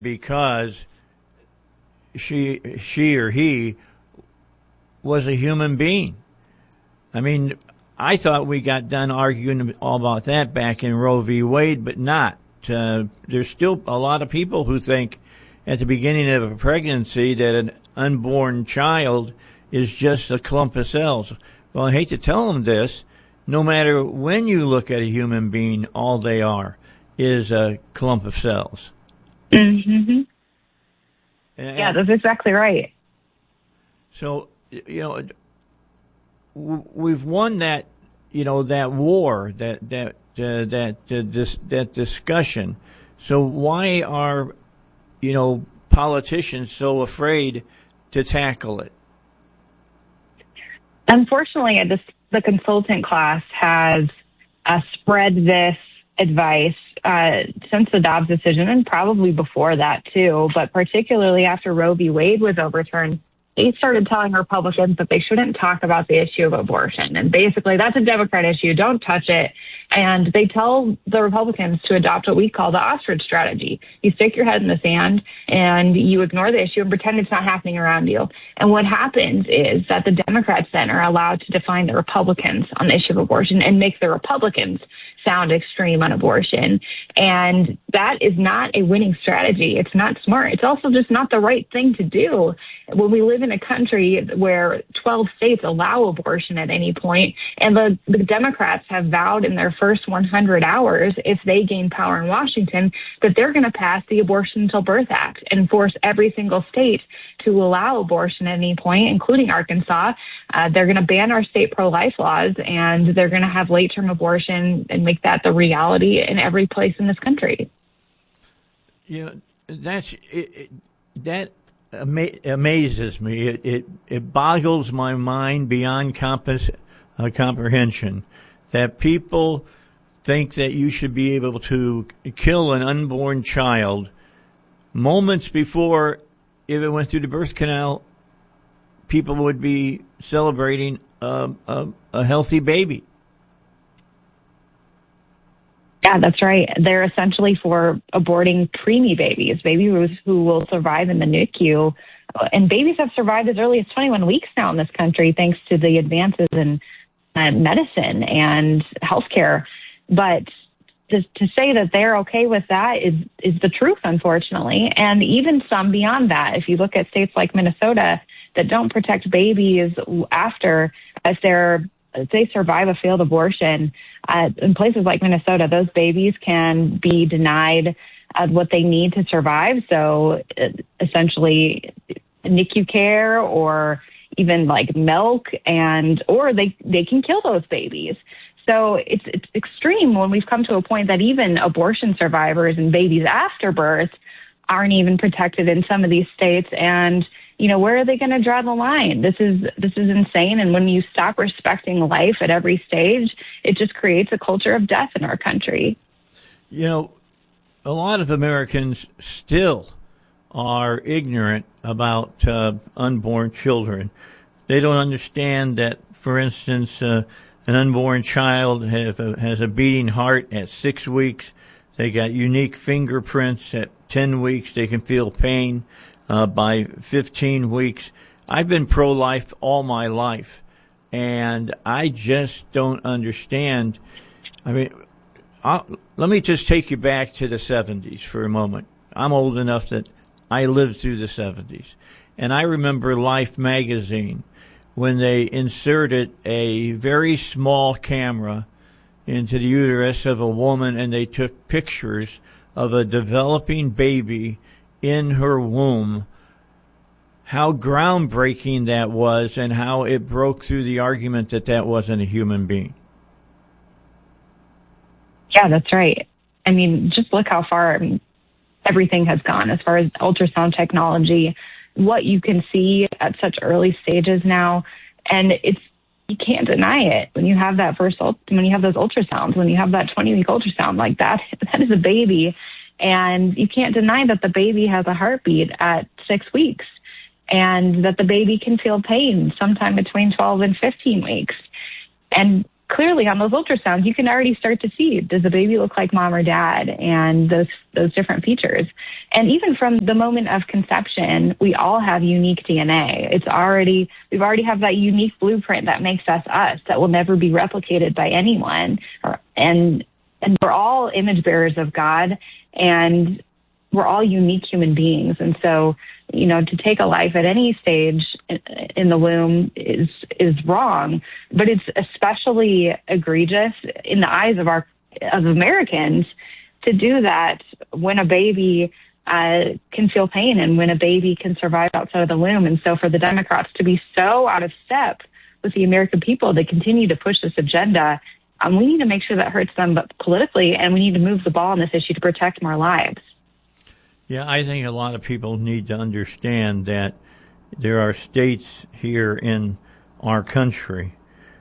because she or he was a human being. I mean, I thought we got done arguing all about that back in Roe v. Wade, but not. There's still a lot of people who think at the beginning of a pregnancy that an unborn child is just a clump of cells. Well, I hate to tell them this. No matter when you look at a human being, all they are is a clump of cells. Mm-hmm. Yeah, that's exactly right. So, we've won that, that war, that discussion. So why are, politicians so afraid to tackle it? Unfortunately, the consultant class has spread this advice since the Dobbs decision, and probably before that too, but particularly after Roe v. Wade was overturned. They started telling Republicans that they shouldn't talk about the issue of abortion. And basically, that's a Democrat issue. Don't touch it. And they tell the Republicans to adopt what we call the ostrich strategy. You stick your head in the sand and you ignore the issue and pretend it's not happening around you. And what happens is that the Democrats then are allowed to define the Republicans on the issue of abortion and make the Republicans sound extreme on abortion. And that is not a winning strategy. It's not smart. It's also just not the right thing to do. When we live in a country where 12 states allow abortion at any point, and the Democrats have vowed in their first 100 hours, if they gain power in Washington, that they're going to pass the Abortion Until Birth Act and force every single state to allow abortion at any point, including Arkansas. They're going to ban our state pro-life laws, and they're going to have late-term abortion and make that the reality in every place in this country. That amazes me. It boggles my mind beyond comprehension that people think that you should be able to kill an unborn child moments before, if it went through the birth canal, people would be celebrating a healthy baby. Yeah, that's right. They're essentially for aborting preemie babies who will survive in the NICU. And babies have survived as early as 21 weeks now in this country, thanks to the advances in medicine and healthcare. But to say that they're okay with that is the truth, unfortunately. And even some beyond that, if you look at states like Minnesota that don't protect babies after, if they survive a failed abortion, in places like Minnesota, those babies can be denied what they need to survive. So essentially NICU care or even like milk, or they can kill those babies. So it's extreme when we've come to a point that even abortion survivors and babies after birth aren't even protected in some of these states. And where are they going to draw the line? This is insane. And when you stop respecting life at every stage, it just creates a culture of death in our country. A lot of Americans still are ignorant about unborn children. They don't understand that, for instance, an unborn child has a beating heart at 6 weeks. They got unique fingerprints at 10 weeks. They can feel pain by 15 weeks. I've been pro-life all my life, and I just don't understand. I mean, let me just take you back to the 70s for a moment. I'm old enough that I lived through the 70s, and I remember Life magazine when they inserted a very small camera into the uterus of a woman, and they took pictures of a developing baby in her womb. How groundbreaking that was, and how it broke through the argument that wasn't a human being. Yeah, that's right. I mean, just look how far everything has gone as far as ultrasound technology, what you can see at such early stages now. And you can't deny it when you have that when you have those ultrasounds, when you have that 20-week ultrasound like that is a baby. And you can't deny that the baby has a heartbeat at 6 weeks and that the baby can feel pain sometime between 12 and 15 weeks. And clearly on those ultrasounds, you can already start to see, does the baby look like mom or dad, and those different features. And even from the moment of conception, we all have unique DNA. We've already have that unique blueprint that makes us us, that will never be replicated by anyone. And we're all image bearers of God, and we're all unique human beings. And so, to take a life at any stage in the womb is wrong, but it's especially egregious in the eyes of Americans to do that when a baby can feel pain and when a baby can survive outside of the womb. And so for the Democrats to be so out of step with the American people, they continue to push this agenda. We need to make sure that hurts them politically, and we need to move the ball on this issue to protect more lives. Yeah, I think a lot of people need to understand that there are states here in our country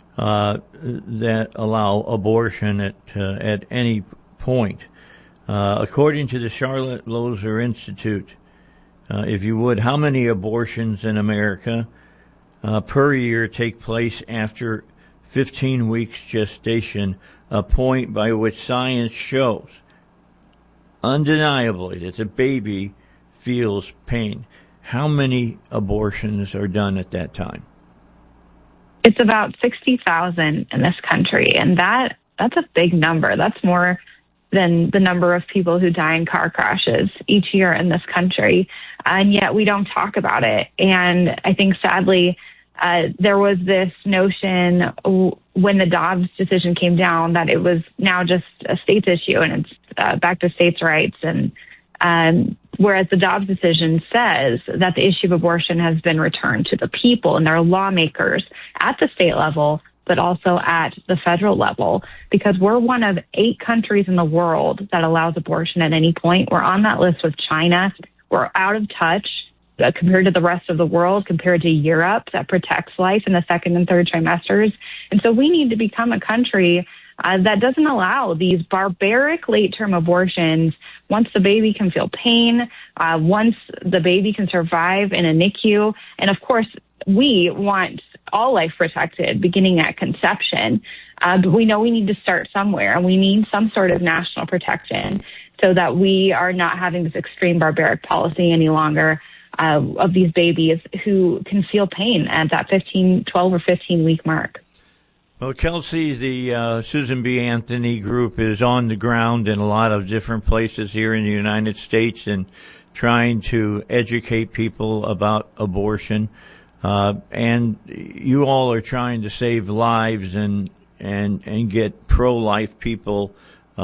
that allow abortion at any point. According to the Charlotte Lozer Institute, if you would, how many abortions in America per year take place after 15 weeks gestation, a point by which science shows undeniably that the baby feels pain? How many abortions are done at that time? It's about 60,000 in this country, and that's a big number. That's more than the number of people who die in car crashes each year in this country, and yet we don't talk about it. And I think, sadly, there was this notion when the Dobbs decision came down that it was now just a state's issue and it's back to states' rights. And whereas the Dobbs decision says that the issue of abortion has been returned to the people and their lawmakers at the state level, but also at the federal level, because we're one of 8 countries in the world that allows abortion at any point. We're on that list with China. We're out of touch compared to the rest of the world, compared to Europe that protects life in the second and third trimesters. And so we need to become a country that doesn't allow these barbaric late-term abortions once the baby can feel pain, once the baby can survive in a NICU. And of course, we want all life protected beginning at conception. But we know we need to start somewhere, and we need some sort of national protection so that we are not having this extreme barbaric policy any longer of these babies who can feel pain at that 12 or 15 week mark. Well, Kelsey, the Susan B. Anthony group is on the ground in a lot of different places here in the United States and trying to educate people about abortion. And you all are trying to save lives and get pro-life people,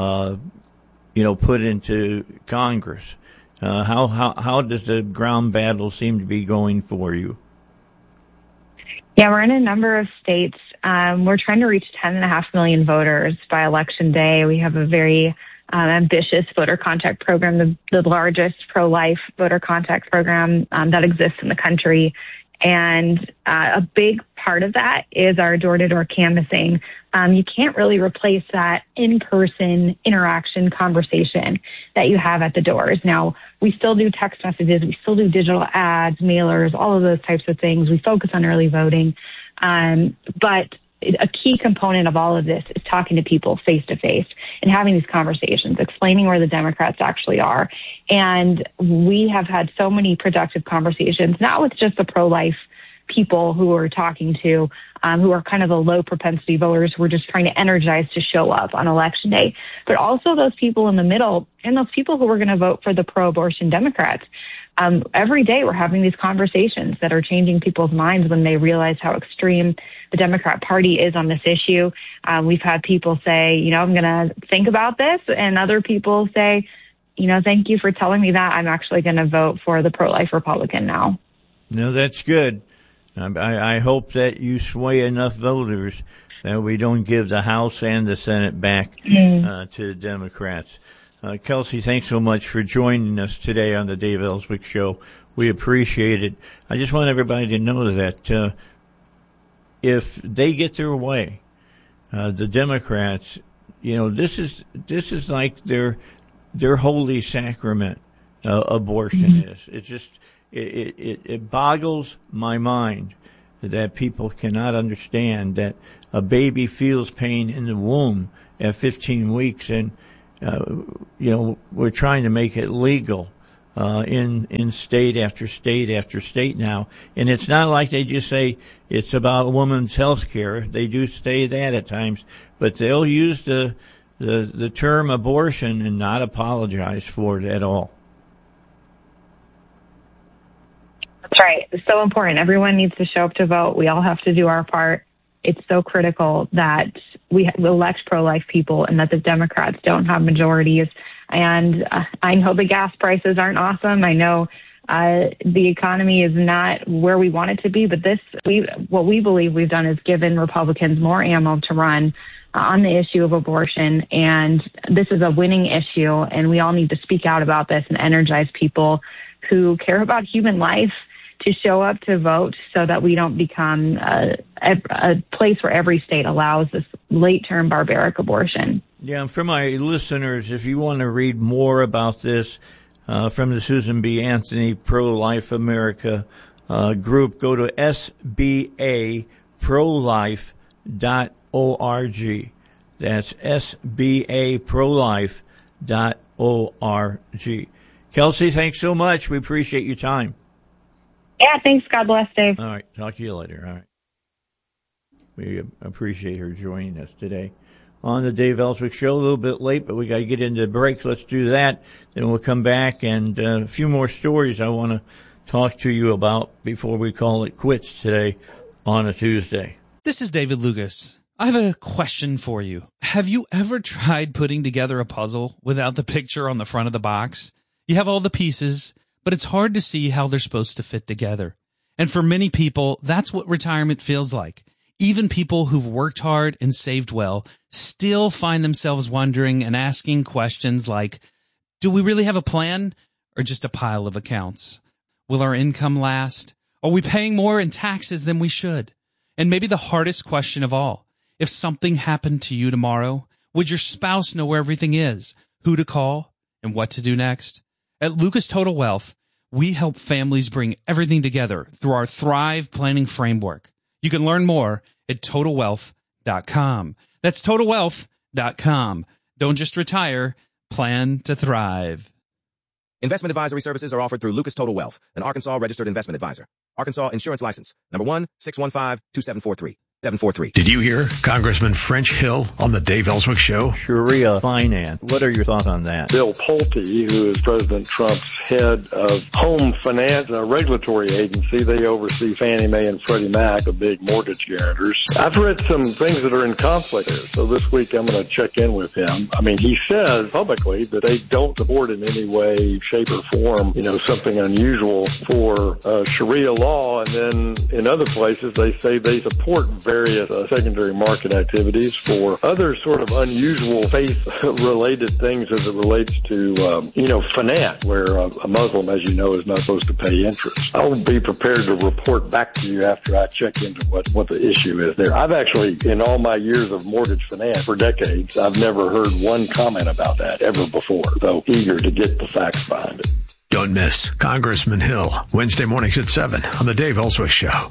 put into Congress. How does the ground battle seem to be going for you? Yeah, we're in a number of states. We're trying to reach 10.5 million voters by Election Day. We have a very ambitious voter contact program, the largest pro-life voter contact program that exists in the country. And a big part of that is our door-to-door canvassing. You can't really replace that in-person interaction conversation that you have at the doors. Now, we still do text messages. We still do digital ads, mailers, all of those types of things. We focus on early voting. But a key component of all of this is talking to people face-to-face and having these conversations, explaining where the Democrats actually are. And we have had so many productive conversations, not with just the pro-life people who we're talking to, who are kind of the low propensity voters who are just trying to energize to show up on Election Day, but also those people in the middle and those people who are going to vote for the pro-abortion Democrats. Every day we're having these conversations that are changing people's minds when they realize how extreme the Democrat Party is on this issue. We've had people say, I'm going to think about this, and other people say, thank you for telling me that. I'm actually going to vote for the pro-life Republican now. No, that's good. I hope that you sway enough voters that we don't give the House and the Senate back to the Democrats. Kelsey, thanks so much for joining us today on the Dave Ellswick Show. We appreciate it. I just want everybody to know that if they get their way, the Democrats, this is like their holy sacrament. Abortion is. It just it boggles my mind that people cannot understand, that a baby feels pain in the womb at 15 weeks, and we're trying to make it legal in state after state after state now. And it's not like they just say it's about women's health care. They do say that at times, but they'll use the term abortion and not apologize for it at all. That's right. It's so important. Everyone needs to show up to vote. We all have to do our part. It's so critical that we elect pro-life people and that the Democrats don't have majorities. And I know the gas prices aren't awesome. I know the economy is not where we want it to be. But what we believe we've done is given Republicans more ammo to run on the issue of abortion. And this is a winning issue. And we all need to speak out about this and energize people who care about human life to show up to vote so that we don't become a place where every state allows this late-term barbaric abortion. Yeah, and for my listeners, if you want to read more about this from the Susan B. Anthony Pro-Life America group, go to sbaprolife.org. That's sbaprolife.org. Kelsey, thanks so much. We appreciate your time. Yeah, thanks. God bless, Dave. All right. Talk to you later. All right. We appreciate her joining us today on the Dave Ellswick Show. A little bit late, but we got to get into the break. Let's do that. Then we'll come back, and a few more stories I want to talk to you about before we call it quits today on a Tuesday. This is David Lucas. I have a question for you. Have you ever tried putting together a puzzle without the picture on the front of the box? You have all the pieces, but it's hard to see how they're supposed to fit together. And for many people, that's what retirement feels like. Even people who've worked hard and saved well still find themselves wondering and asking questions like, do we really have a plan or just a pile of accounts? Will our income last? Are we paying more in taxes than we should? And maybe the hardest question of all, if something happened to you tomorrow, would your spouse know where everything is, who to call, and what to do next? At Lucas Total Wealth, we help families bring everything together through our Thrive Planning Framework. You can learn more at TotalWealth.com. That's TotalWealth.com. Don't just retire, plan to thrive. Investment advisory services are offered through Lucas Total Wealth, an Arkansas registered investment advisor. Arkansas Insurance License, number 1-615-2743. 743. Did you hear Congressman French Hill on the Dave Ellswick Show? Sharia finance. What are your thoughts on that? Bill Pulte, who is President Trump's head of home finance, a regulatory agency, they oversee Fannie Mae and Freddie Mac, the big mortgage guarantors. I've read some things that are in conflict there, so this week I'm going to check in with him. I mean, he says publicly that they don't support in any way, shape, or form, something unusual for Sharia law, and then in other places they say they support various secondary market activities for other sort of unusual faith-related things as it relates to, finance, where a Muslim, as you know, is not supposed to pay interest. I'll be prepared to report back to you after I check into what the issue is there. I've actually, in all my years of mortgage finance for decades, I've never heard one comment about that ever before, though eager to get the facts behind it. Don't miss Congressman Hill, Wednesday mornings at 7 on the Dave Ellswick Show,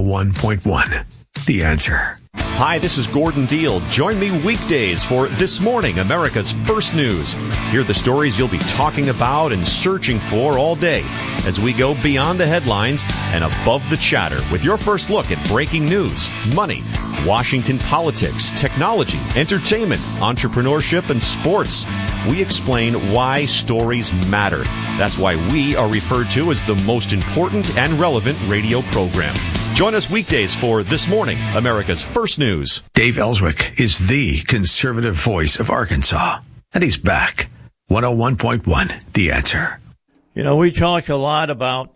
101.1. The Answer. Hi, this is Gordon Deal. Join me weekdays for This Morning, America's First News. Hear the stories you'll be talking about and searching for all day as we go beyond the headlines and above the chatter with your first look at breaking news, money, Washington politics, technology, entertainment, entrepreneurship, and sports. We explain why stories matter. That's why we are referred to as the most important and relevant radio program. Join us weekdays for This Morning, America's First News. Dave Ellswick is the conservative voice of Arkansas, and he's back. 101.1, The Answer. We talk a lot about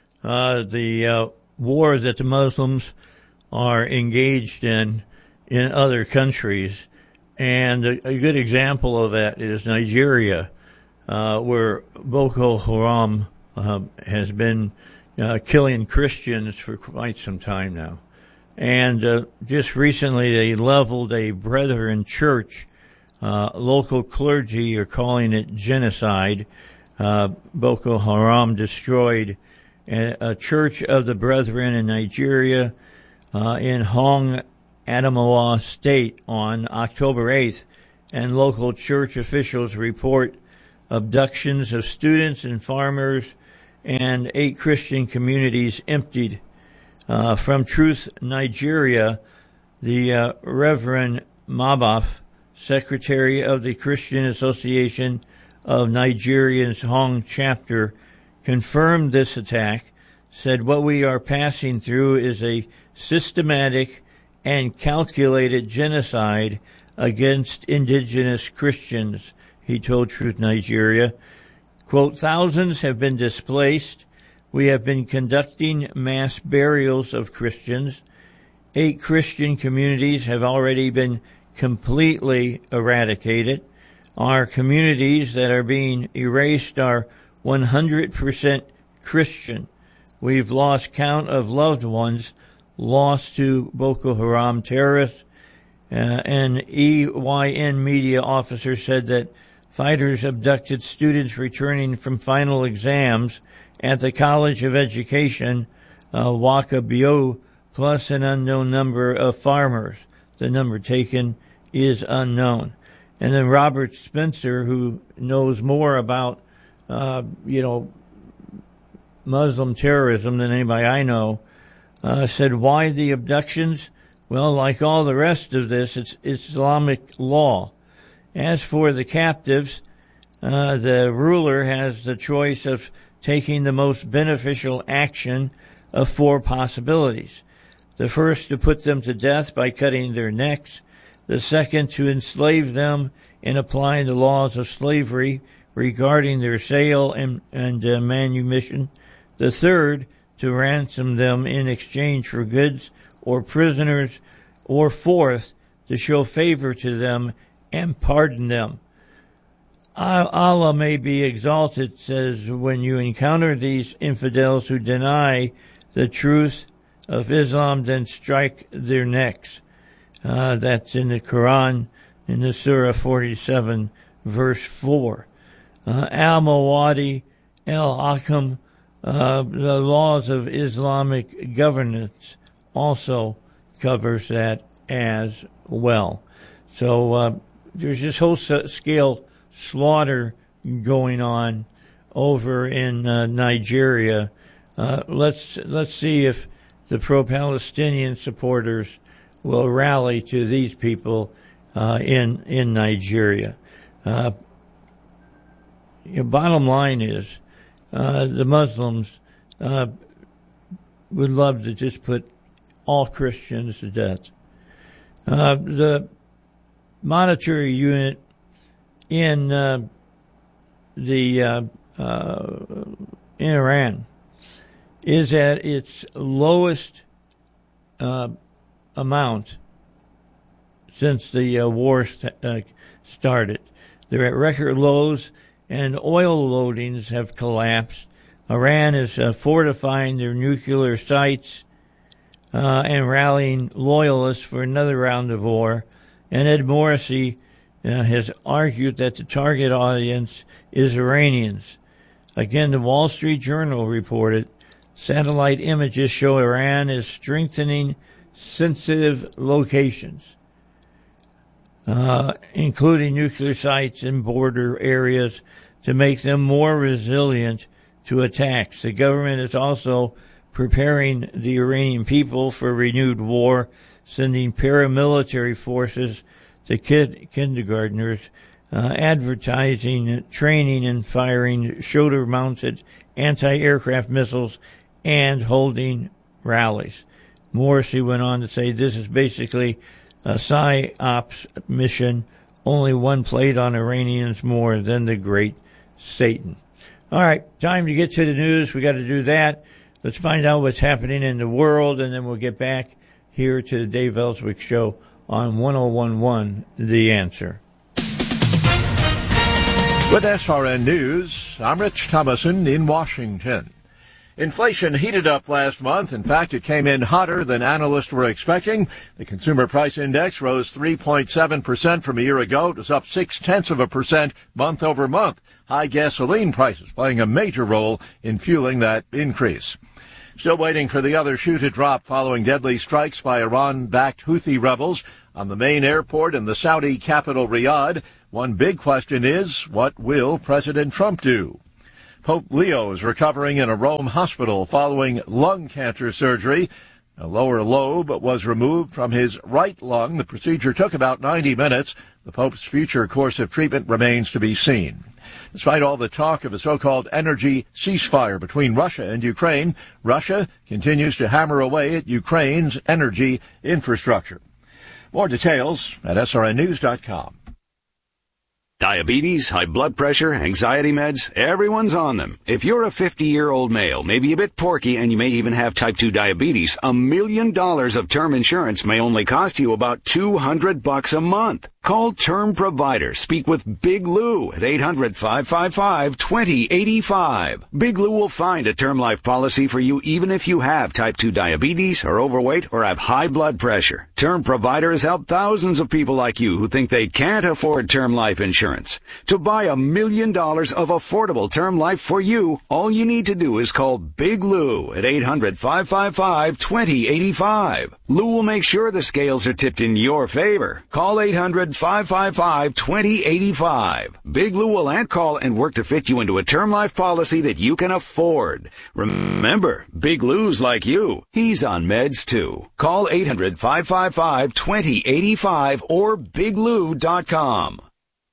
the war that the Muslims are engaged in other countries, and a good example of that is Nigeria, where Boko Haram has been killing Christians for quite some time now. And just recently they leveled a Brethren church. Local clergy are calling it genocide. Boko Haram destroyed a Church of the Brethren in Nigeria in Hong Adamawa State on October 8th, and local church officials report abductions of students and farmers and 8 Christian communities emptied. From Truth Nigeria, the Reverend Mabaf, Secretary of the Christian Association of Nigeria's Hong chapter, confirmed this attack, said what we are passing through is a systematic and calculated genocide against indigenous Christians, he told Truth Nigeria. Quote, thousands have been displaced. We have been conducting mass burials of Christians. 8 Christian communities have already been completely eradicated. Our communities that are being erased are 100% Christian. We've lost count of loved ones lost to Boko Haram terrorists. An EYN media officer said that fighters abducted students returning from final exams at the College of Education, Wakabio, plus an unknown number of farmers. The number taken is unknown. And then Robert Spencer, who knows more about, Muslim terrorism than anybody I know, said, why the abductions? Well, like all the rest of this, it's Islamic law. As for the captives, the ruler has the choice of taking the most beneficial action of 4 possibilities. The first, to put them to death by cutting their necks. The second, to enslave them and apply the laws of slavery regarding their sale and manumission. The third, to ransom them in exchange for goods or prisoners. Or fourth, to show favor to them and pardon them. Allah may be exalted says, when you encounter these infidels who deny the truth of Islam, then strike their necks. That's in the Quran, in the Surah 47, verse 4. Al-Mawadi al-Hakam, the laws of Islamic governance, also covers that as well. So there's this whole scale slaughter going on over in Nigeria. Let's see if the pro-Palestinian supporters will rally to these people in Nigeria. Bottom line is the Muslims would love to just put all Christians to death. The monetary unit in Iran is at its lowest amount since the war started. They're at record lows, and oil loadings have collapsed. Iran is fortifying their nuclear sites and rallying loyalists for another round of war. And Ed Morrissey has argued that the target audience is Iranians. Again, the Wall Street Journal reported satellite images show Iran is strengthening sensitive locations, including nuclear sites in border areas, to make them more resilient to attacks. The government is also preparing the Iranian people for renewed war, sending paramilitary forces to kindergartners, advertising, training, and firing shoulder-mounted anti-aircraft missiles, and holding rallies. Morrissey went on to say this is basically a PSYOPs mission, only one played on Iranians more than the great Satan. All right, time to get to the news. We got to do that. Let's find out what's happening in the world, and then we'll get back here to the Dave Ellswick Show on 101.1 The Answer. With SRN News, I'm Rich Thomason in Washington. Inflation heated up last month. In fact, it came in hotter than analysts were expecting. The Consumer Price Index rose 3.7% from a year ago. It was up 0.6% month over month. High gasoline prices playing a major role in fueling that increase. Still waiting for the other shoe to drop following deadly strikes by Iran-backed Houthi rebels on the main airport in the Saudi capital Riyadh. One big question is, what will President Trump do? Pope Leo is recovering in a Rome hospital following lung cancer surgery. A lower lobe was removed from his right lung. The procedure took about 90 minutes. The Pope's future course of treatment remains to be seen. Despite all the talk of a so-called energy ceasefire between Russia and Ukraine, Russia continues to hammer away at Ukraine's energy infrastructure. More details at srnnews.com. Diabetes, high blood pressure, anxiety meds, everyone's on them. If you're a 50-year-old male, maybe a bit porky, and you may even have type 2 diabetes, $1 million of term insurance may only cost you about $200 a month. Call Term Provider. Speak with Big Lou at 800-555-2085. Big Lou will find a term life policy for you even if you have type 2 diabetes, are overweight, or have high blood pressure. Term Provider has helped thousands of people like you who think they can't afford term life insurance. To buy $1 million of affordable term life for you, all you need to do is call Big Lou at 800-555-2085. Lou will make sure the scales are tipped in your favor. Call 800-555-2085. Big Lou will call and work to fit you into a term life policy that you can afford. Remember, Big Lou's like you. He's on meds too. Call 800-555-2085 or biglou.com.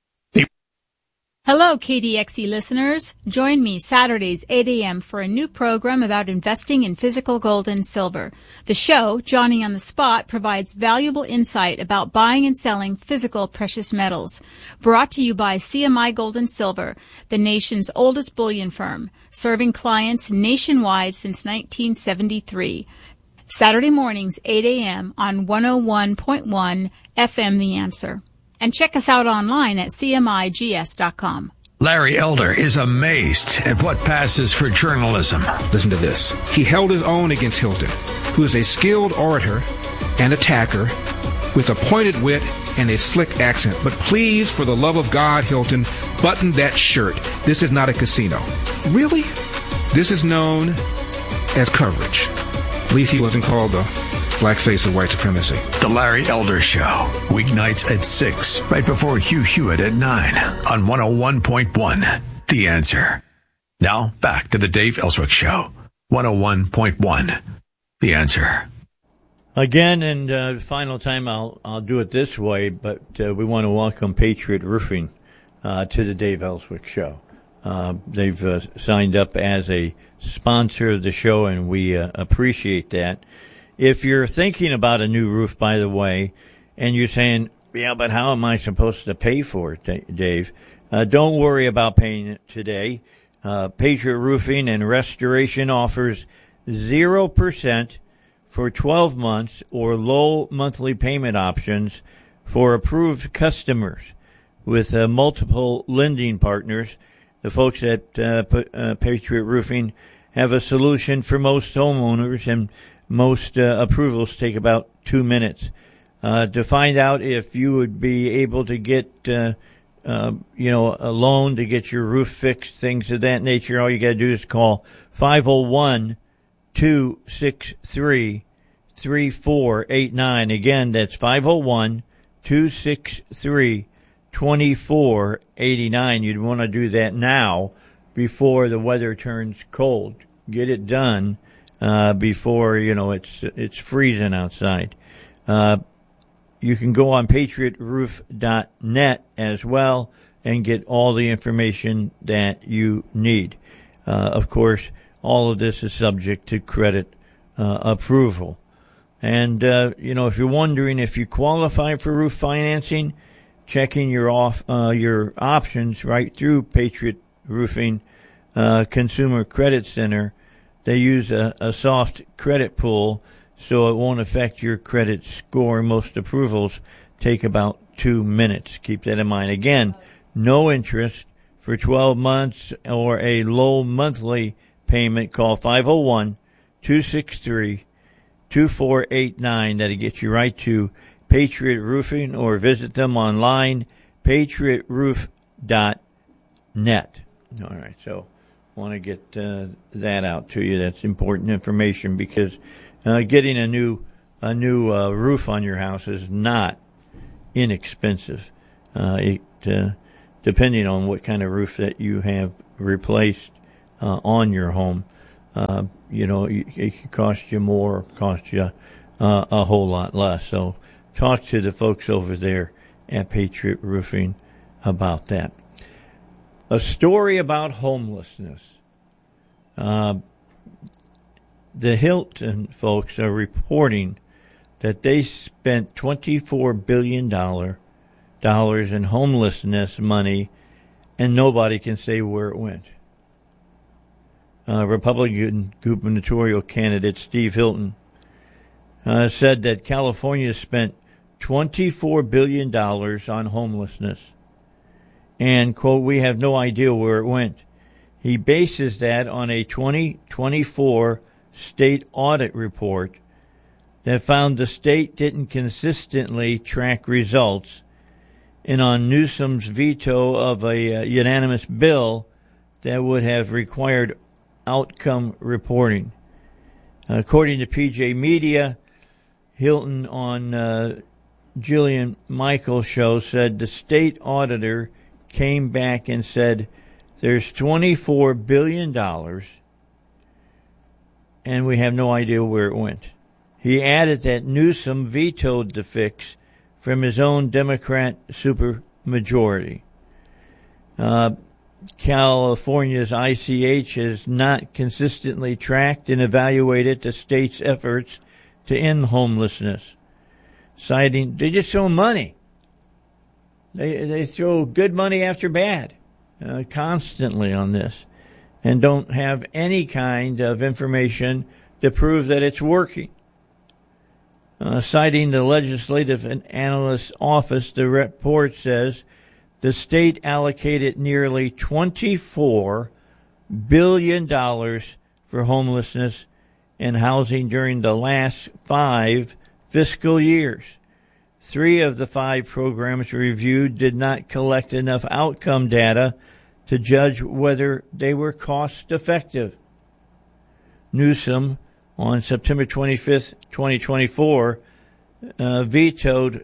Hello, KDXE listeners. Join me Saturdays, 8 a.m. for a new program about investing in physical gold and silver. The show, Johnny on the Spot, provides valuable insight about buying and selling physical precious metals. Brought to you by CMI Gold and Silver, the nation's oldest bullion firm, serving clients nationwide since 1973. Saturday mornings, 8 a.m. on 101.1 FM The Answer. And check us out online at cmigs.com. Larry Elder is amazed at what passes for journalism. Listen to this. He held his own against Hilton, who is a skilled orator and attacker with a pointed wit and a slick accent. But please, for the love of God, Hilton, button that shirt. This is not a casino. Really? This is known as coverage. At least he wasn't called the blackface of white supremacy. The Larry Elder Show, weeknights at 6, right before Hugh Hewitt at 9 on 101.1. The Answer. Now, back to the Dave Ellswick Show, 101.1. The Answer. Again, and final time, I'll do it this way, but we want to welcome Patriot Roofing to the Dave Ellswick Show. They've signed up as a sponsor of the show, and we appreciate that. If you're thinking about a new roof, by the way, and you're saying, yeah, but how am I supposed to pay for it, Dave? Don't worry about paying it today. Patriot Roofing and Restoration offers 0% for 12 months or low monthly payment options for approved customers with multiple lending partners. The folks at Patriot Roofing have a solution for most homeowners, and most approvals take about 2 minutes. To find out if you would be able to get, a loan to get your roof fixed, things of that nature, all you got to do is call 501-263-3489. Again, that's 501-263-2489. You'd want to do that now before the weather turns cold. Get it done before, it's freezing outside. You can go on patriotroof.net as well and get all the information that you need. Of course, all of this is subject to credit approval. And, if you're wondering if you qualify for roof financing, checking your options right through Patriot Roofing Consumer Credit Center. They use a soft credit pool, so it won't affect your credit score. Most approvals take about 2 minutes. Keep that in mind. Again, no interest for 12 months or a low monthly payment, call 501-263-2489. That'll get you right to Patriot Roofing, or visit them online, patriotroof.net. All right, so want to get that out to you. That's important information, because getting a new roof on your house is not inexpensive. Depending on what kind of roof that you have replaced on your home, it could cost you more, or cost you a whole lot less. So talk to the folks over there at Patriot Roofing about that. A story about homelessness. The Hilton folks are reporting that they spent $24 billion in homelessness money, and nobody can say where it went. Republican gubernatorial candidate Steve Hilton said that California spent $24 billion on homelessness. And, quote, we have no idea where it went. He bases that on a 2024 state audit report that found the state didn't consistently track results, and on Newsom's veto of a unanimous bill that would have required outcome reporting. According to PJ Media, Hilton on Jillian Michaels' show said the state auditor came back and said there's $24 billion and we have no idea where it went. He added that Newsom vetoed the fix from his own Democrat supermajority. California's ICH has not consistently tracked and evaluated the state's efforts to end homelessness, citing they just throw money. They throw good money after bad constantly on this, and don't have any kind of information to prove that it's working. Citing the Legislative Analyst's Office, the report says the state allocated nearly $24 billion for homelessness and housing during the last 5 fiscal years. 3 of the 5 programs reviewed did not collect enough outcome data to judge whether they were cost effective. Newsom, on September 25th, 2024, vetoed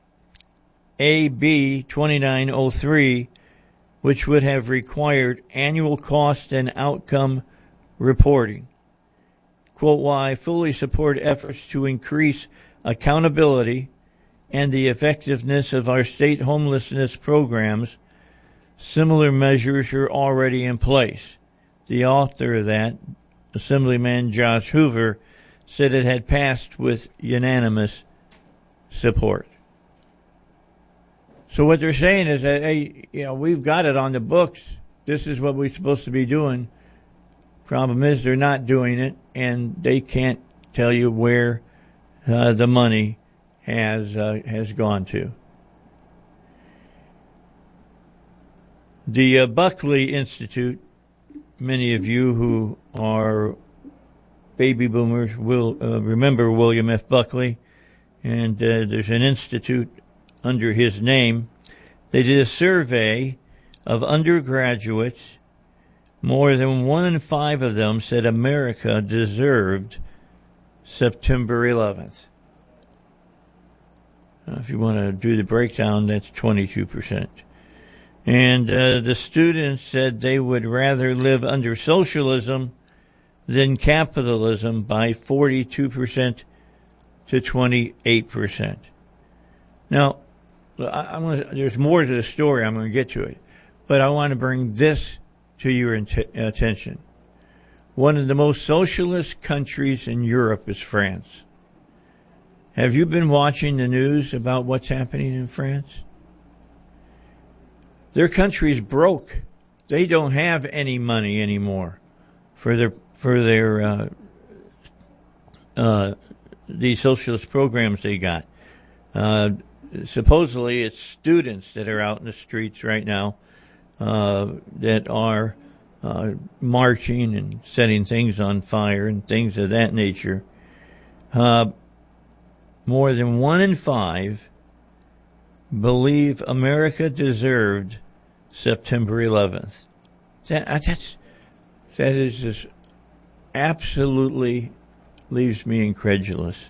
AB 2903, which would have required annual cost and outcome reporting. Quote, while I fully support efforts to increase accountability and the effectiveness of our state homelessness programs, similar measures are already in place. The author of that, Assemblyman Josh Hoover, said it had passed with unanimous support. So what they're saying is that, hey, we've got it on the books. This is what we're supposed to be doing. Problem is they're not doing it, and they can't tell you where the money has gone to. The Buckley Institute, many of you who are baby boomers will remember William F. Buckley, and there's an institute under his name. They did a survey of undergraduates. More than 1 in 5 of them said America deserved September 11th. If you want to do the breakdown, that's 22%. And the students said they would rather live under socialism than capitalism by 42% to 28%. Now, there's more to the story. I'm going to get to it. But I want to bring this to your attention. One of the most socialist countries in Europe is France. Have you been watching the news about what's happening in France? Their country's broke. They don't have any money anymore for their the socialist programs they got. Supposedly, it's students that are out in the streets right now that are marching and setting things on fire and things of that nature. More than 1 in 5 believe America deserved September 11th. That is just absolutely leaves me incredulous.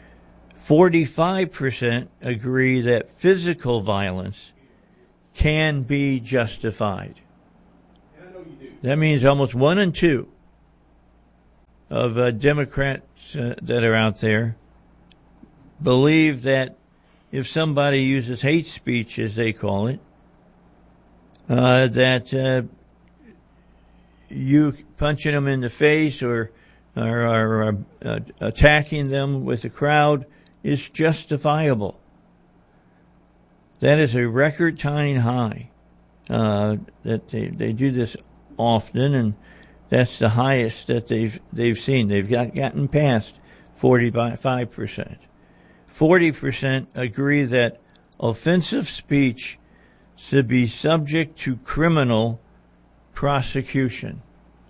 45% agree that physical violence can be justified. That means almost 1 in 2 of Democrats that are out there believe that if somebody uses hate speech, as they call it, that you punching them in the face or attacking them with the crowd is justifiable. That is a record-tying high. That they do this often, and that's the highest that they've seen. They've gotten past 45%. 40% agree that offensive speech should be subject to criminal prosecution.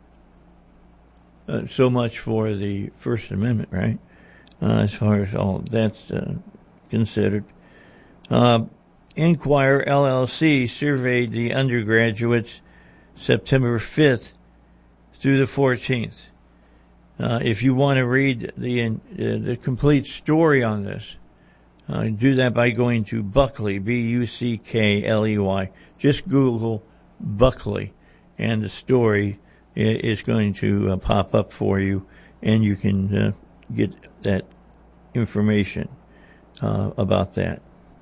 So much for the First Amendment, right? As far as all that's considered. Inquire LLC surveyed the undergraduates September 5th through the 14th. If you want to read the complete story on this, do that by going to Buckley, Buckley. Just Google Buckley, and the story is going to pop up for you, and you can get that information about that.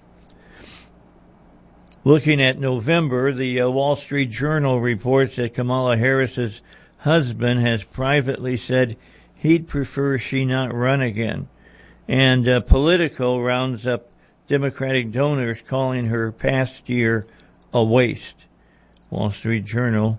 Looking at November, the Wall Street Journal reports that Kamala Harris's husband has privately said he'd prefer she not run again. And Politico rounds up Democratic donors calling her past year a waste. Wall Street Journal,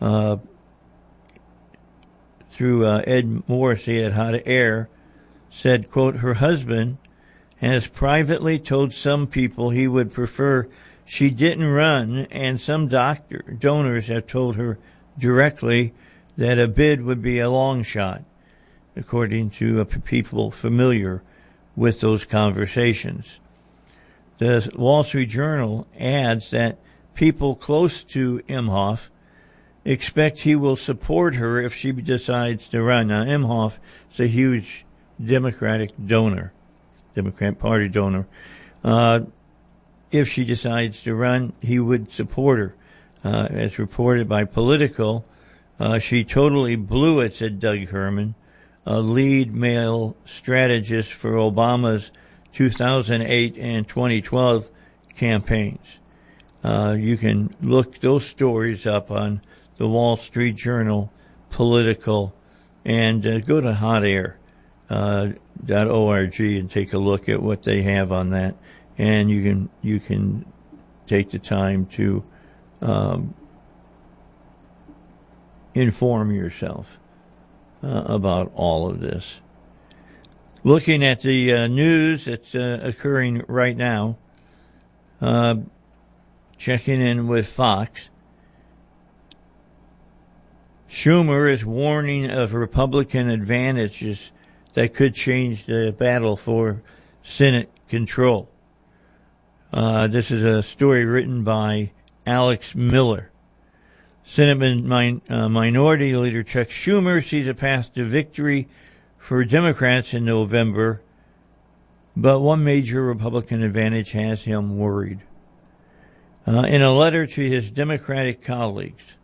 through Ed Morrissey at Hot Air, said, quote, her husband has privately told some people he would prefer she didn't run, and some donors have told her directly that a bid would be a long shot, according to people familiar with those conversations. The Wall Street Journal adds that people close to Imhoff expect he will support her if she decides to run. Now, Imhoff is a huge Democratic Party donor. If she decides to run, he would support her. As reported by Politico, she totally blew it, said Doug Herman, a lead male strategist for Obama's 2008 and 2012 campaigns. You can look those stories up on the Wall Street Journal, Political, and go to hotair.org and take a look at what they have on that. And you can take the time to inform yourself about all of this. Looking at the news that's occurring right now, checking in with Fox, Schumer is warning of Republican advantages that could change the battle for Senate control. This is a story written by Alex Miller. Senate Minority Leader Chuck Schumer sees a path to victory for Democrats in November, but one major Republican advantage has him worried. In a letter to his Democratic colleagues,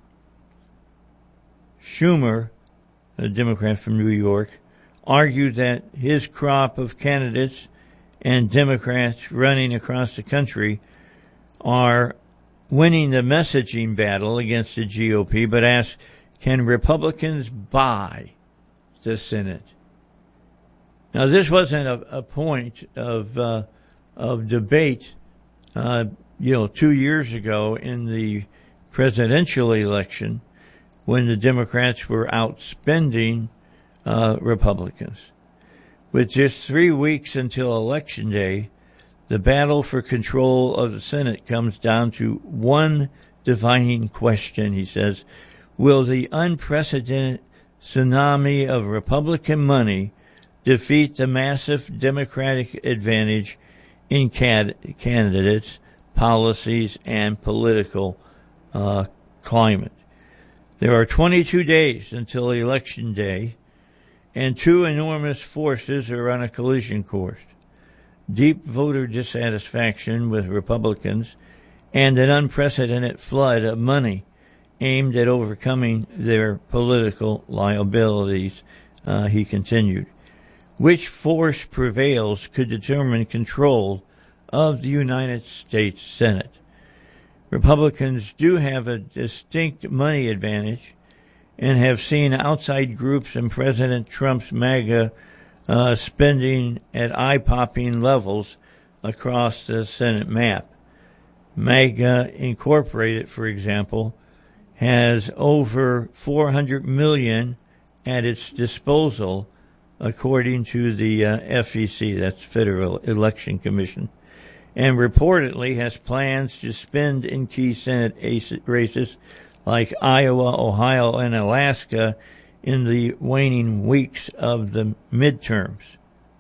Schumer, a Democrat from New York, argued that his crop of candidates and Democrats running across the country are winning the messaging battle against the GOP, but asked, can Republicans buy the Senate? Now, this wasn't a point of debate, 2 years ago in the presidential election when the Democrats were outspending Republicans. With just 3 weeks until Election Day, the battle for control of the Senate comes down to one defining question, he says. will the unprecedented tsunami of Republican money defeat the massive Democratic advantage in candidates, policies, and political climate. There are 22 days until Election Day, and two enormous forces are on a collision course. Deep voter dissatisfaction with Republicans and an unprecedented flood of money aimed at overcoming their political liabilities, he continued. Which force prevails could determine control of the United States Senate. Republicans do have a distinct money advantage and have seen outside groups and President Trump's MAGA spending at eye-popping levels across the Senate map. MAGA Incorporated, for example, has over $400 million at its disposal, according to the FEC, that's Federal Election Commission, and reportedly has plans to spend in key Senate races like Iowa, Ohio, and Alaska in the waning weeks of the midterms.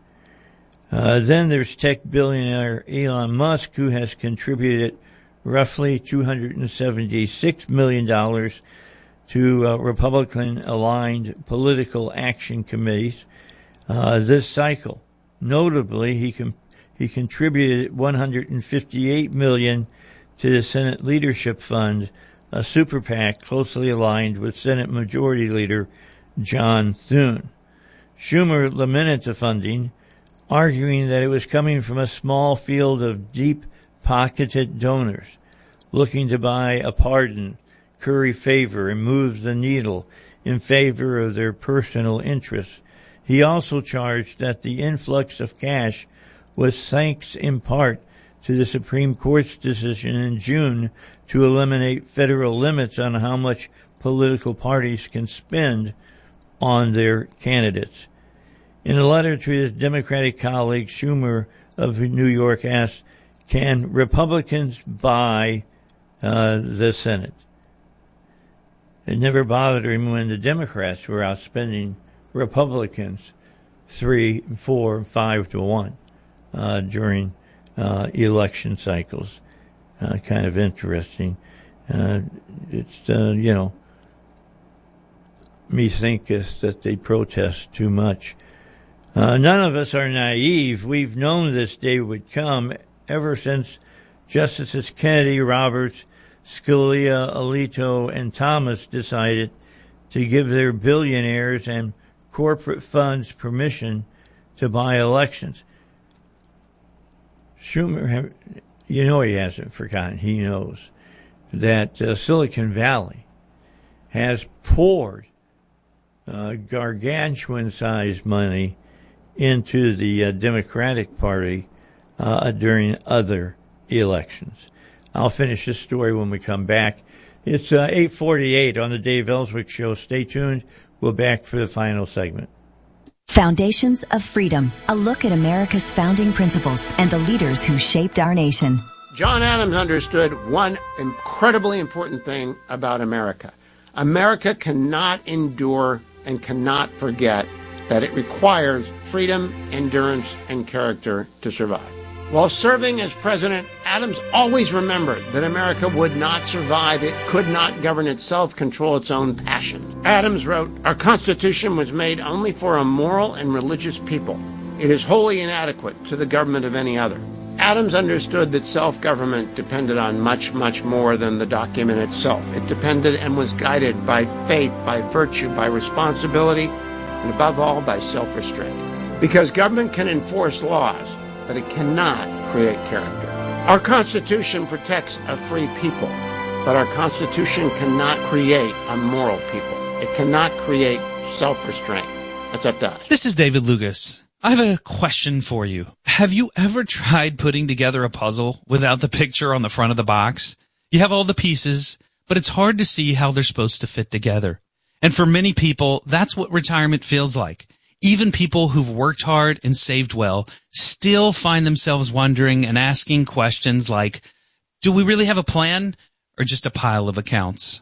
Then there's tech billionaire Elon Musk, who has contributed roughly $276 million to Republican-aligned political action committees this cycle. Notably, he contributed $158 million to the Senate Leadership Fund, a super PAC closely aligned with Senate Majority Leader John Thune. Schumer lamented the funding, arguing that it was coming from a small field of deep-pocketed donors looking to buy a pardon, curry favor, and move the needle in favor of their personal interests. He also charged that the influx of cash was thanks in part to the Supreme Court's decision in June to eliminate federal limits on how much political parties can spend on their candidates. In a letter to his Democratic colleague, Schumer of New York asked, can Republicans buy the Senate? It never bothered him when the Democrats were outspending Republicans 3, 4, 5 to 1 during election cycles. Kind of interesting. It's methinketh that they protest too much. None of us are naive. We've known this day would come ever since Justices Kennedy, Roberts, Scalia, Alito, and Thomas decided to give their billionaires and corporate funds permission to buy elections. Schumer, he hasn't forgotten. He knows that Silicon Valley has poured gargantuan-sized money into the Democratic Party during other elections. I'll finish this story when we come back. It's 8:48 on the Dave Ellswick Show. Stay tuned. We're back for the final segment. Foundations of Freedom, a look at America's founding principles and the leaders who shaped our nation. John Adams understood one incredibly important thing about America. America cannot endure and cannot forget that it requires freedom, endurance, and character to survive. While serving as president, Adams always remembered that America would not survive. It could not govern itself, control its own passions. Adams wrote, "Our Constitution was made only for a moral and religious people. It is wholly inadequate to the government of any other." Adams understood that self-government depended on much, much more than the document itself. It depended and was guided by faith, by virtue, by responsibility, and above all, by self-restraint. Because government can enforce laws, but it cannot create character. Our Constitution protects a free people, but our Constitution cannot create a moral people. It cannot create self-restraint. That's up to us. This is David Lucas. I have a question for you. Have you ever tried putting together a puzzle without the picture on the front of the box? You have all the pieces, but it's hard to see how they're supposed to fit together. And for many people, that's what retirement feels like. Even people who've worked hard and saved well still find themselves wondering and asking questions like, do we really have a plan or just a pile of accounts?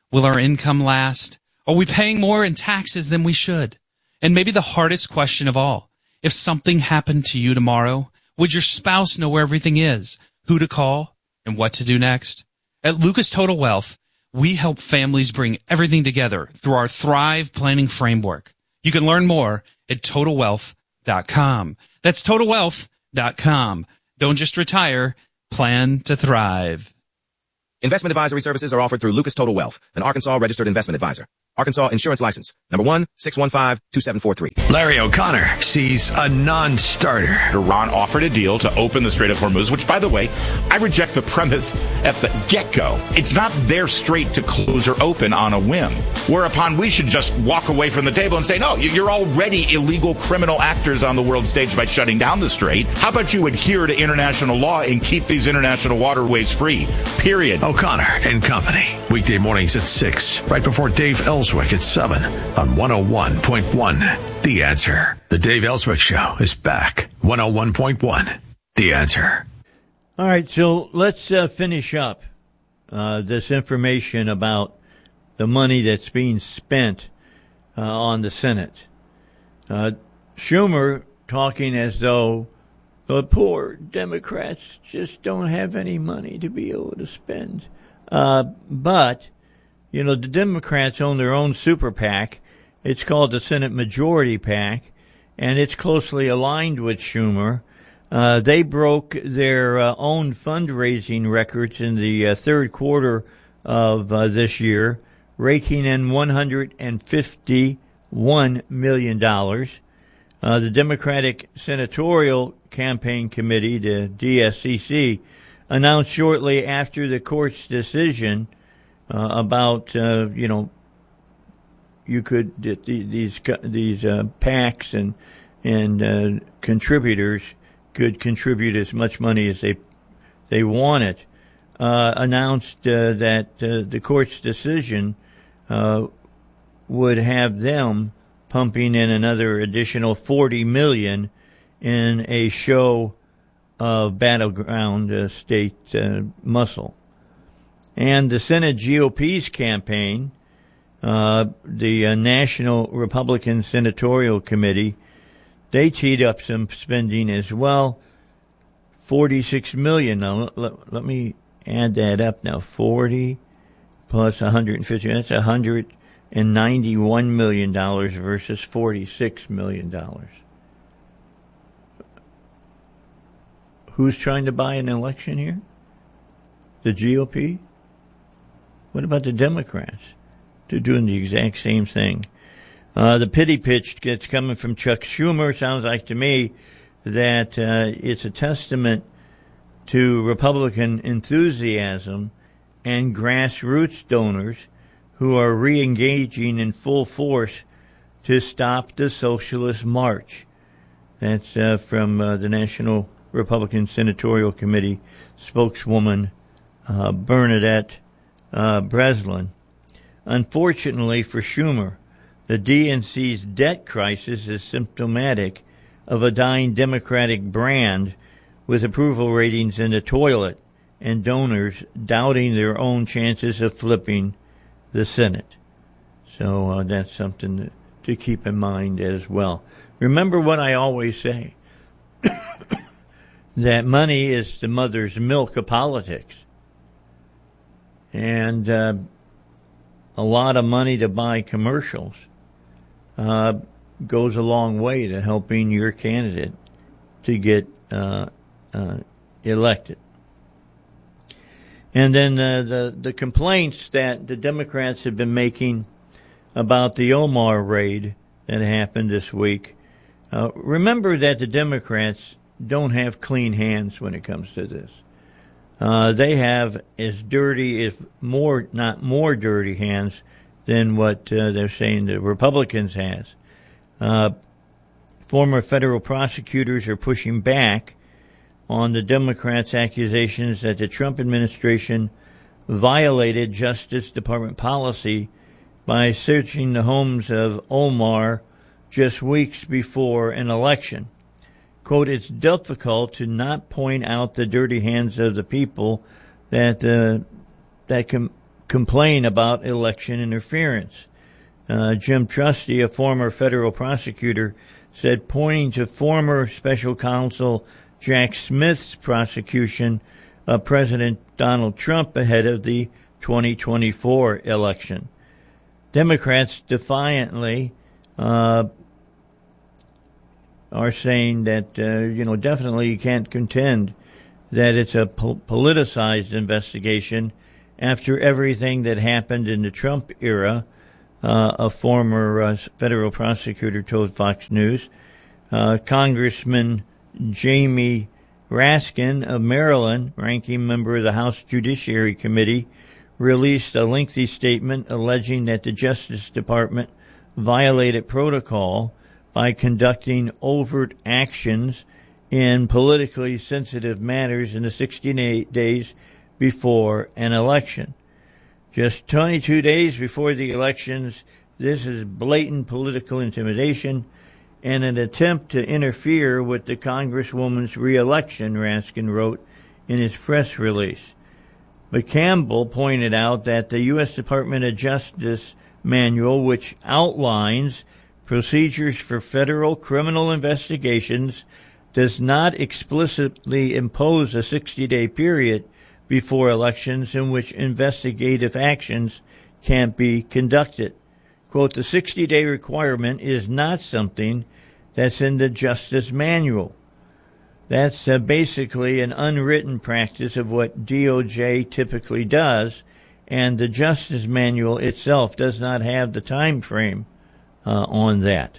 Will our income last? Are we paying more in taxes than we should? And maybe the hardest question of all, if something happened to you tomorrow, would your spouse know where everything is, who to call, and what to do next? At Lucas Total Wealth, we help families bring everything together through our Thrive Planning Framework. You can learn more at TotalWealth.com. That's TotalWealth.com. Don't just retire, plan to thrive. Investment advisory services are offered through Lucas Total Wealth, an Arkansas registered investment advisor. Arkansas Insurance License, number 1-615-2743. Larry O'Connor sees a non-starter. Iran offered a deal to open the Strait of Hormuz, which, by the way, I reject the premise at the get-go. It's not their strait to close or open on a whim, whereupon we should just walk away from the table and say, no, you're already illegal criminal actors on the world stage by shutting down the strait. How about you adhere to international law and keep these international waterways free, period. O'Connor and Company, weekday mornings at 6, right before Dave Ellswick at 7 on 101.1 The Answer. The Dave Ellswick Show is back. 101.1 The Answer. All right, so let's finish up this information about the money that's being spent on the Senate. Schumer talking as though the poor Democrats just don't have any money to be able to spend. But you know, the Democrats own their own super PAC. It's called the Senate Majority PAC, and it's closely aligned with Schumer. They broke their own fundraising records in the third quarter of this year, raking in $151 million. The Democratic Senatorial Campaign Committee, the DSCC, announced shortly after the court's decision about you could these PACs and contributors could contribute as much money as they wanted. Announced that the court's decision would have them pumping in another additional $40 million in a show of battleground state muscle. And the Senate GOP's campaign, the National Republican Senatorial Committee, they teed up some spending as well. $46 million. Now, let me add that up now. 40 plus 150. That's $191 million versus $46 million. Who's trying to buy an election here? The GOP? What about the Democrats? They're doing the exact same thing. The pity pitch gets coming from Chuck Schumer. Sounds like to me that it's a testament to Republican enthusiasm and grassroots donors who are re-engaging in full force to stop the socialist march. That's from the National Republican Senatorial Committee spokeswoman Bernadette Breslin. Unfortunately for Schumer, the DNC's debt crisis is symptomatic of a dying Democratic brand with approval ratings in the toilet and donors doubting their own chances of flipping the Senate. So that's something to keep in mind as well. Remember what I always say, that money is the mother's milk of politics. And a lot of money to buy commercials goes a long way to helping your candidate to get elected. And then the complaints that the Democrats have been making about the Omar raid that happened this week. Remember that the Democrats don't have clean hands when it comes to this. They have as dirty, if more, not more dirty hands than what they're saying the Republicans has. Former federal prosecutors are pushing back on the Democrats' accusations that the Trump administration violated Justice Department policy by searching the homes of Omar just weeks before an election. Quote, it's difficult to not point out the dirty hands of the people that complain about election interference. Jim Trusty, a former federal prosecutor, said, pointing to former special counsel Jack Smith's prosecution of President Donald Trump ahead of the 2024 election. Democrats defiantly are saying that, definitely you can't contend that it's a politicized investigation after everything that happened in the Trump era. A former federal prosecutor told Fox News. Congressman Jamie Raskin of Maryland, ranking member of the House Judiciary Committee, released a lengthy statement alleging that the Justice Department violated protocol by conducting overt actions in politically sensitive matters in the 68 days before an election. Just 22 days before the elections, this is blatant political intimidation and an attempt to interfere with the Congresswoman's reelection, Raskin wrote in his press release. But Campbell pointed out that the U.S. Department of Justice manual, which outlines procedures for federal criminal investigations, does not explicitly impose a 60-day period before elections in which investigative actions can't be conducted. Quote, the 60-day requirement is not something that's in the Justice Manual. That's basically an unwritten practice of what DOJ typically does, and the Justice Manual itself does not have the time frame on that.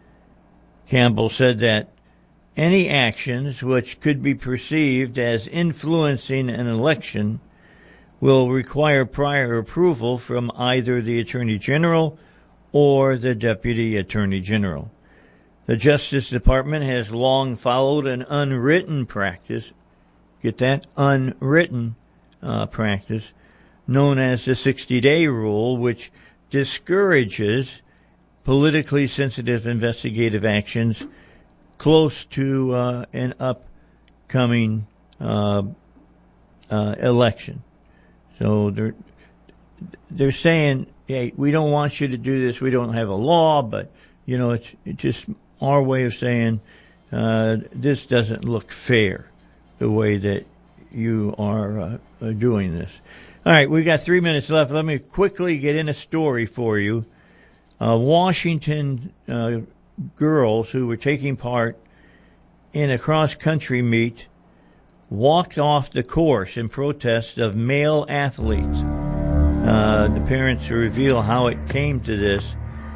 Campbell said that any actions which could be perceived as influencing an election will require prior approval from either the Attorney General or the Deputy Attorney General. The Justice Department has long followed an unwritten practice, get that, unwritten practice, known as the 60-day rule, which discourages politically sensitive investigative actions close to an upcoming election. So they're saying, hey, we don't want you to do this. We don't have a law, but, it's just our way of saying this doesn't look fair, the way that you are doing this. All right, we've got 3 minutes left. Let me quickly get in a story for you. Washington girls who were taking part in a cross-country meet walked off the course in protest of male athletes. The parents reveal how it came to this.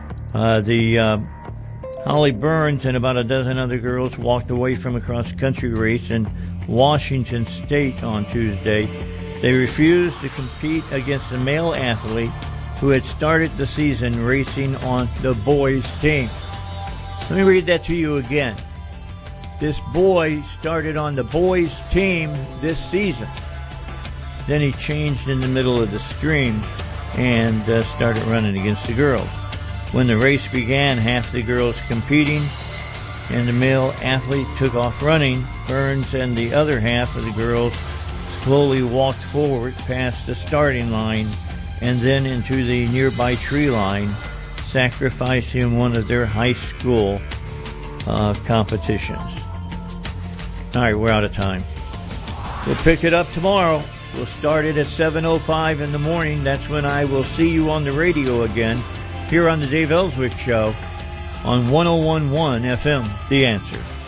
Holly Burns and about a dozen other girls walked away from a cross-country race in Washington State on Tuesday. They refused to compete against a male athlete who had started the season racing on the boys' team. Let me read that to you again. This boy started on the boys' team this season. Then he changed in the middle of the stream and started running against the girls. When the race began, half the girls competing and the male athlete took off running. Burns and the other half of the girls slowly walked forward past the starting line and then into the nearby tree line, sacrificing one of their high school competitions. All right, we're out of time. We'll pick it up tomorrow. We'll start it at 7:05 in the morning. That's when I will see you on the radio again, here on the Dave Ellswick Show on 101.1 FM, The Answer.